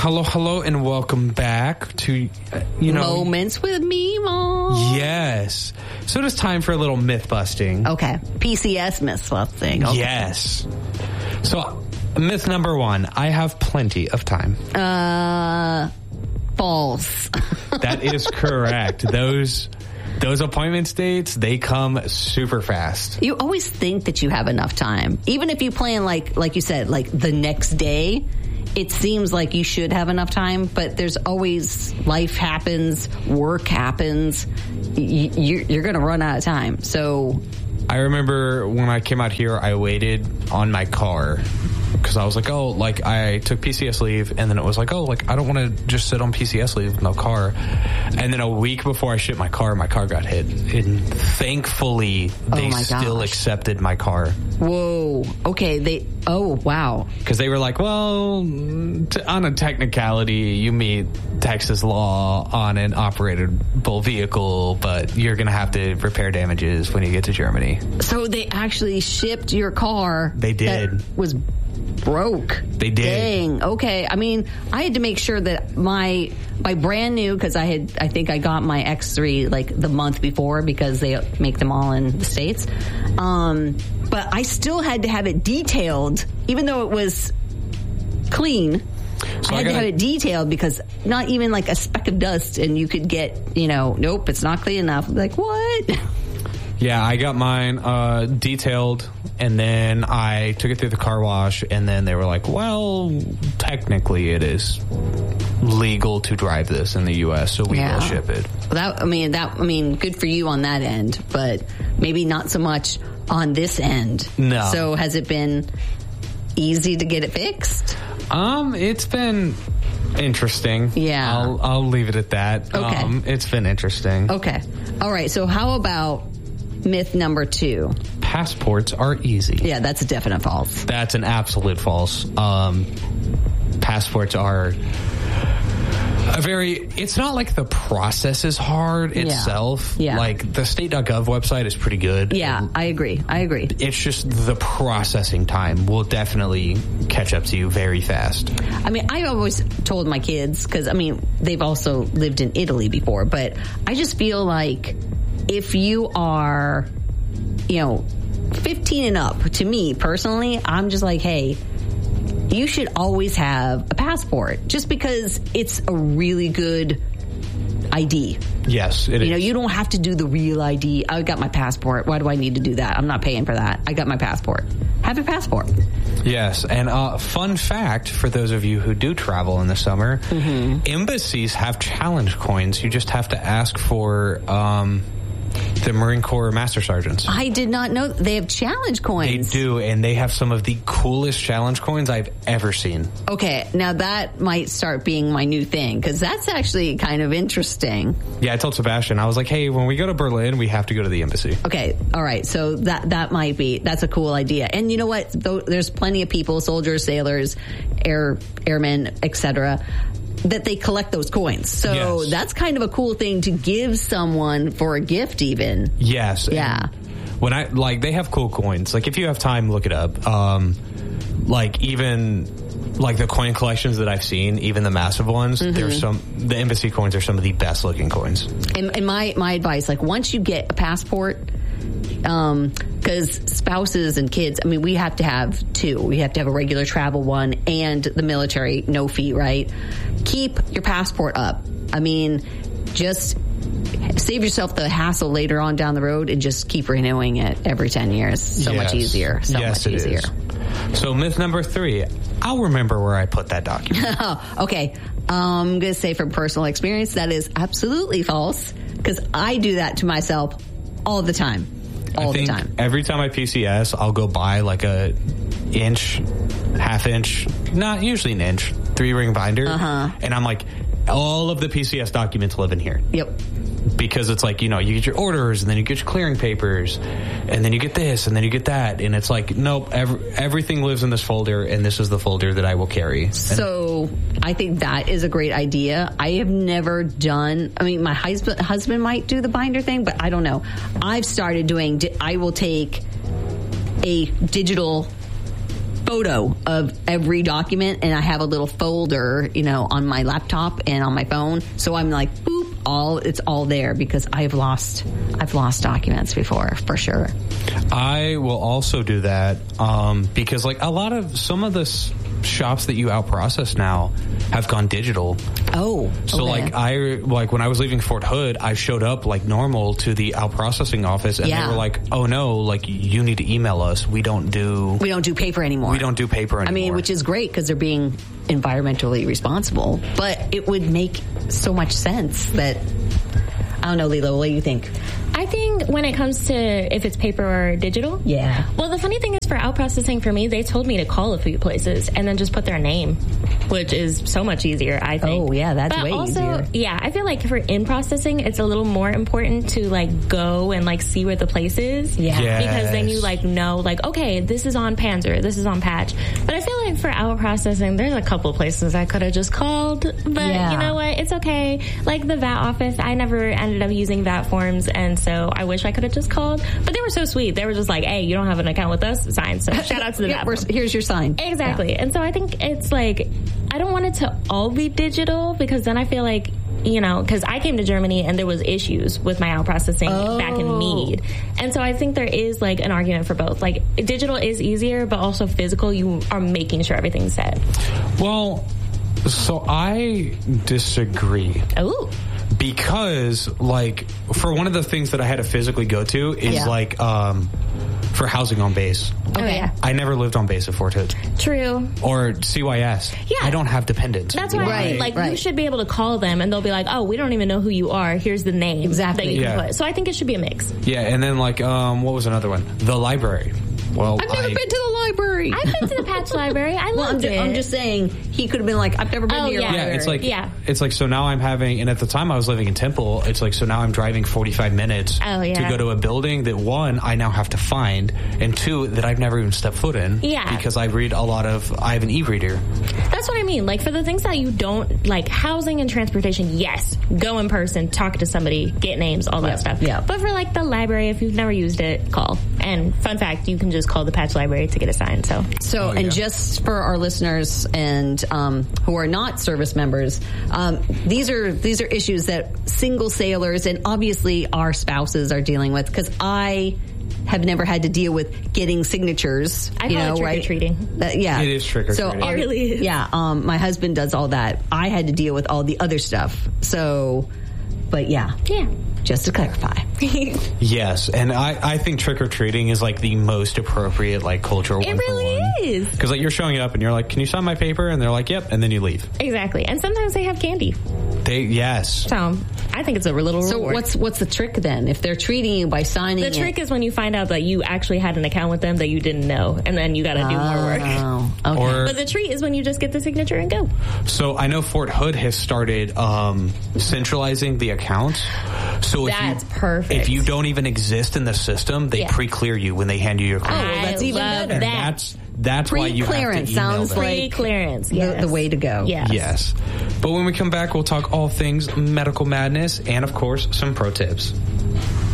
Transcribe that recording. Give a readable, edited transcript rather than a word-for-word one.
Hello, and welcome back to, Moments with Mimo. Yes. So it is time for a little myth busting. Okay. PCS myth busting. Okay. Yes. So, myth number 1, I have plenty of time. False. That is correct. Those appointment dates, they come super fast. You always think that you have enough time. Even if you plan, like you said, like the next day, it seems like you should have enough time, but there's always life happens, work happens. You're going to run out of time. So I remember when I came out here, I waited on my car because I was like, I took PCS leave, and then it was like, I don't want to just sit on PCS leave with no car. And then a week before I shipped my car got hit. And thankfully, they still accepted my car. Whoa. Okay. Wow. Because they were like, on a technicality, you meet Texas law on an operatable vehicle, but you're going to have to repair damages when you get to Germany. So they actually shipped your car. They did. That was broke. They did. Dang. Okay. I mean, I had to make sure that my brand new, because I think I got my X3 like the month before because they make them all in the States. But I still had to have it detailed, even though it was clean. So I had to have it detailed because not even like a speck of dust, and you could get, nope, it's not clean enough. I'm like, what? Yeah, I got mine detailed, and then I took it through the car wash, and then they were like, technically it is legal to drive this in the U.S., so we will ship it. Good for you on that end, but maybe not so much on this end. No. So has it been easy to get it fixed? It's been interesting. Yeah. I'll leave it at that. Okay. It's been interesting. Okay. All right. So how about myth number 2? Passports are easy. Yeah, that's a definite false. That's an absolute false. Passports are it's not like the process is hard itself. Yeah. Like the state.gov website is pretty good. Yeah, I agree. It's just the processing time will definitely catch up to you very fast. I mean, I always told my kids, because, they've also lived in Italy before, but I just feel like if you are, 15 and up, to me personally, I'm just like, hey, you should always have a passport just because it's a really good ID. Yes, it is. You don't have to do the real ID. I got my passport. Why do I need to do that? I'm not paying for that. I got my passport. Have a passport. Yes, and fun fact for those of you who do travel in the summer, embassies have challenge coins. You just have to ask for the Marine Corps Master Sergeants. I did not know they have challenge coins. They do, and they have some of the coolest challenge coins I've ever seen. Okay, now that might start being my new thing, because that's actually kind of interesting. Yeah, I told Sebastian, I was like, hey, when we go to Berlin, we have to go to the embassy. Okay, all right, so that's a cool idea. And you know what? There's plenty of people, soldiers, sailors, airmen, etc., that they collect those coins. So that's kind of a cool thing to give someone for a gift even. Yes. Yeah. When they have cool coins. Like if you have time, look it up. Even the coin collections that I've seen, even the massive ones, the embassy coins are some of the best looking coins. And my advice, once you get a passport, because spouses and kids, we have to have 2. We have to have a regular travel one and the military, no fee, right? Keep your passport up. Just save yourself the hassle later on down the road and just keep renewing it every 10 years. So much easier. So much easier. So myth number 3, I'll remember where I put that document. Okay. I'm going to say from personal experience, that is absolutely false, because I do that to myself all the time. All the time. Every time I PCS, I'll go buy like a inch, half inch, not usually an inch, 3-ring binder. And I'm like, all of the PCS documents live in here. Yep. Because it's like, you get your orders, and then you get your clearing papers, and then you get this, and then you get that. And it's like, nope, everything lives in this folder, and this is the folder that I will carry. So I think that is a great idea. I have never done, my husband might do the binder thing, but I don't know. I've started doing, I will take a digital photo of every document, and I have a little folder, on my laptop and on my phone. So I'm like, boop, it's all there, because I've lost documents before, for sure. I will also do that because like some of the shops that you out process now have gone digital. Oh, so okay. when I was leaving Fort Hood, I showed up like normal to the out processing office, and they were like, "Oh no, like you need to email us. We don't do paper anymore. We don't do paper anymore." I mean, which is great because they're being environmentally responsible, but it would make so much sense that. I don't know, Lila, what do you think? I think when it comes to if it's paper or digital. Yeah. Well, the funny thing is for out processing for me, they told me to call a few places and then just put their name, which is so much easier, I think. Oh, yeah, that's but way also, easier. Yeah, I feel like for in processing, it's a little more important to like go and like see where the place is. Yeah. Yes. Because then you like know like, okay, this is on Panzer, this is on Patch. But I feel like for out processing, there's a couple places I could have just called. But you know what? It's okay. Like the VAT office, I never ended up using VAT forms, and so I wish I could have just called. But they were so sweet. They were just like, hey, you don't have an account with us? Sign. So shout out to the VAT form. Here's your sign. Exactly. Yeah. And so I think it's like, I don't want it to all be digital, because then I feel like, because I came to Germany and there was issues with my out processing back in Meade. And so I think there is like an argument for both. Like digital is easier, but also physical, you are making sure everything's set. Well, so I disagree. Oh. Because, like, for one of the things that I had to physically go to is, like, for housing on base. Okay. Yeah. I never lived on base at Fort Hood. True. Or CYS. Yeah. I don't have dependents. That's why you should be able to call them and they'll be like, oh, we don't even know who you are. Here's the name that you can put. So I think it should be a mix. Yeah, and then, like, what was another one? The library. Well, I've never been to the library. I've been to the Patch Library. I loved it. I'm just saying, he could have been like, I've never been to your library. Yeah, it's like, so now I'm having, and at the time I was living in Temple, it's like, so now I'm driving 45 minutes to go to a building that, one, I now have to find, and two, that I've never even stepped foot in. Yeah. Because I have an e-reader. That's what I mean. Like, for the things that you don't, like housing and transportation, yes, go in person, talk to somebody, get names, all that stuff. Yeah. But for like the library, if you've never used it, call. And fun fact, you can just call the Patch Library to get assigned. And just for our listeners and who are not service members, these are issues that single sailors and obviously our spouses are dealing with, because I have never had to deal with getting signatures. I call it trick-or-treating. Yeah. It is trick-or-treating. So, it really is. Yeah. My husband does all that. I had to deal with all the other stuff. So, but yeah. Yeah. Just to clarify. Yes, and I think trick-or-treating is like the most appropriate like cultural one. It really is. Because like you're showing up and you're like, can you sign my paper? And they're like, yep, and then you leave. Exactly. And sometimes they have candy. Yes. So I think it's a little reward. So what's the trick then? If they're treating you by signing the trick is when you find out that you actually had an account with them that you didn't know, and then you got to do more work. Okay. But the treat is when you just get the signature and go. So I know Fort Hood has started centralizing the accounts. So that's perfect. If you don't even exist in the system, they pre-clear you when they hand you your card. Oh, well, that's even better. That's why you have to email sounds them. like pre-clearance. The way to go. Yes. But when we come back, we'll talk all things medical madness and, of course, some pro tips.